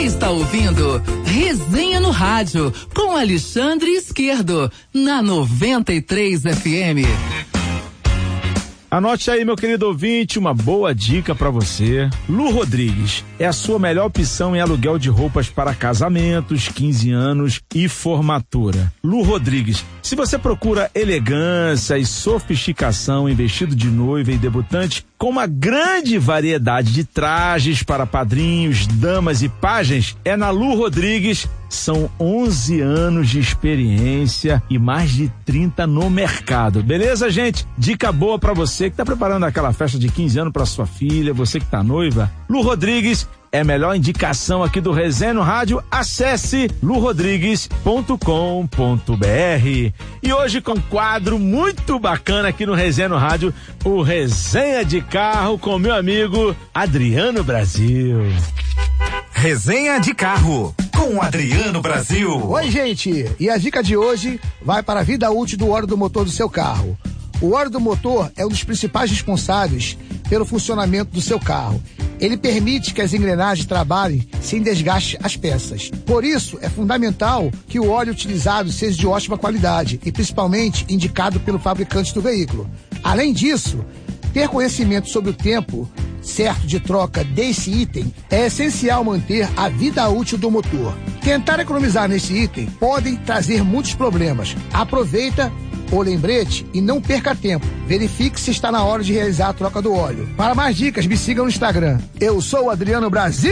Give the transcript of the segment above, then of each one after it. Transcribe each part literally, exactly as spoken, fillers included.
está ouvindo Resenha no Rádio com Alexandre Esquerdo, na noventa e três F M. Anote aí, meu querido ouvinte, uma boa dica pra você. Lu Rodrigues é a sua melhor opção em aluguel de roupas para casamentos, quinze anos e formatura. Lu Rodrigues, se você procura elegância e sofisticação em vestido de noiva e debutante, com uma grande variedade de trajes para padrinhos, damas e pajens, é na Lu Rodrigues. São onze anos de experiência e mais de trinta no mercado. Beleza, gente? Dica boa pra você que tá preparando aquela festa de quinze anos pra sua filha, você que tá noiva. Lu Rodrigues é a melhor indicação aqui do Resenha no Rádio. Acesse lu rodrigues ponto com ponto b r. E hoje com um quadro muito bacana aqui no Resenha no Rádio, o Resenha de Carro com meu amigo Adriano Brasil. Resenha de Carro com Adriano Brasil. Oi, gente, e a dica de hoje vai para a vida útil do óleo do motor do seu carro. O óleo do motor é um dos principais responsáveis pelo funcionamento do seu carro. Ele permite que as engrenagens trabalhem sem desgaste as peças. Por isso, é fundamental que o óleo utilizado seja de ótima qualidade e principalmente indicado pelo fabricante do veículo. Além disso, ter conhecimento sobre o tempo certo de troca desse item é essencial manter a vida útil do motor. Tentar economizar nesse item podem trazer muitos problemas. Aproveita o lembrete e não perca tempo. Verifique se está na hora de realizar a troca do óleo. Para mais dicas, me sigam no Instagram. Eu sou o Adriano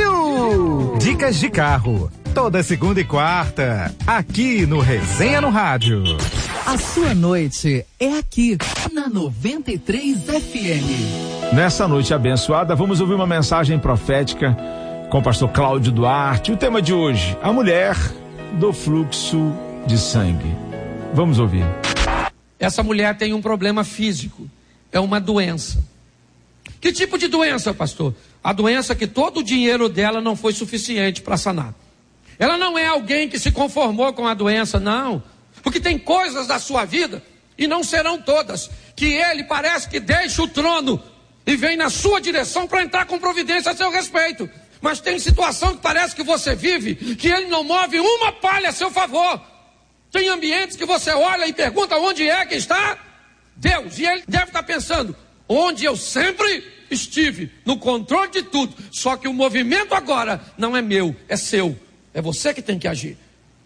Brasil. Dicas de carro, toda segunda e quarta, aqui no Resenha no Rádio. A sua noite é aqui, na noventa e três F M. Nessa noite abençoada, vamos ouvir uma mensagem profética com o pastor Cláudio Duarte. O tema de hoje, a mulher do fluxo de sangue. Vamos ouvir. Essa mulher tem um problema físico, é uma doença. Que tipo de doença, pastor? A doença que todo o dinheiro dela não foi suficiente para sanar. Ela não é alguém que se conformou com a doença, não. Porque tem coisas da sua vida, e não serão todas, que ele parece que deixa o trono e vem na sua direção para entrar com providência a seu respeito. Mas tem situação que parece que você vive, que ele não move uma palha a seu favor. Tem ambientes que você olha e pergunta onde é que está Deus. E ele deve estar pensando, onde eu sempre estive, no controle de tudo. Só que o movimento agora não é meu, é seu. É você que tem que agir.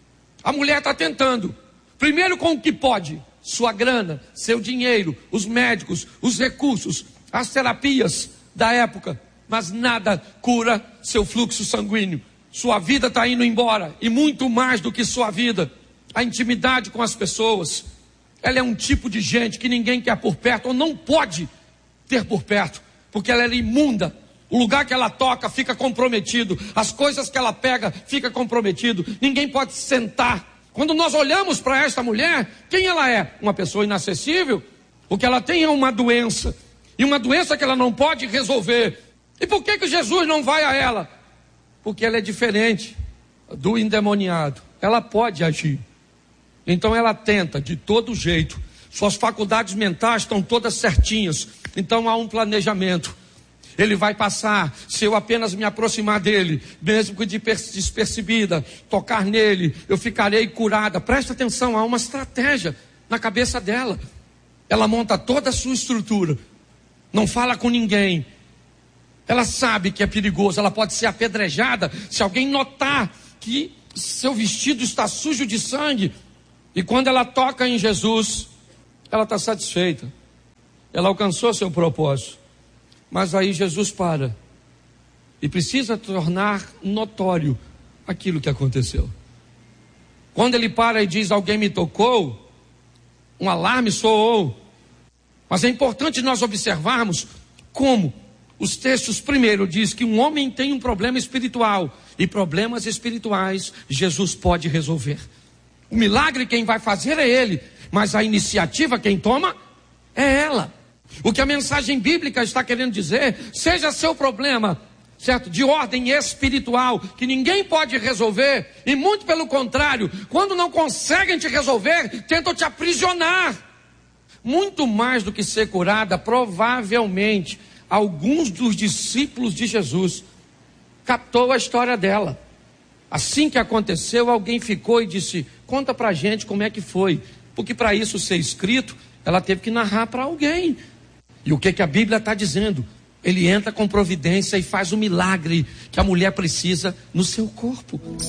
A mulher está tentando, primeiro com o que pode, sua grana, seu dinheiro, os médicos, os recursos, as terapias da época, mas nada cura seu fluxo sanguíneo. Sua vida está indo embora, e muito mais do que sua vida, a intimidade com as pessoas. Ela é um tipo de gente que ninguém quer por perto, ou não pode ter por perto, porque ela é imunda. O lugar que ela toca fica comprometido, as coisas que ela pega fica comprometido, ninguém pode sentar. Quando nós olhamos para esta mulher, quem ela é? Uma pessoa inacessível? O que ela tem é uma doença, e uma doença que ela não pode resolver. E por que que Jesus não vai a ela? Porque ela é diferente do endemoniado, ela pode agir. Então ela tenta de todo jeito, suas faculdades mentais estão todas certinhas, então há um planejamento. Ele vai passar, se eu apenas me aproximar dele, mesmo que de despercebida, tocar nele, eu ficarei curada. Presta atenção, há uma estratégia na cabeça dela. Ela monta toda a sua estrutura, não fala com ninguém. Ela sabe que é perigoso, ela pode ser apedrejada se alguém notar que seu vestido está sujo de sangue. E quando ela toca em Jesus, ela está satisfeita. Ela alcançou seu propósito. Mas aí Jesus para e precisa tornar notório aquilo que aconteceu. Quando ele para e diz, alguém me tocou, um alarme soou. Mas é importante nós observarmos como os textos primeiro diz que um homem tem um problema espiritual, e problemas espirituais Jesus pode resolver. O milagre quem vai fazer é ele, mas a iniciativa quem toma é ela. O que a mensagem bíblica está querendo dizer, seja seu problema, certo, de ordem espiritual, que ninguém pode resolver, e muito pelo contrário, quando não conseguem te resolver, tentam te aprisionar. Muito mais do que ser curada, provavelmente, alguns dos discípulos de Jesus captou a história dela. Assim que aconteceu, alguém ficou e disse: conta pra gente como é que foi. Porque para isso ser escrito, ela teve que narrar para alguém. E o que, que a Bíblia está dizendo? Ele entra com providência e faz o milagre que a mulher precisa no seu corpo.